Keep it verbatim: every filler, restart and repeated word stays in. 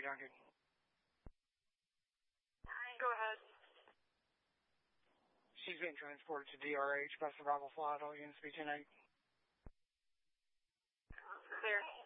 Emergency, Duncan. Go ahead. She's being transported to D R H by survival flight. All units be ten eight. There.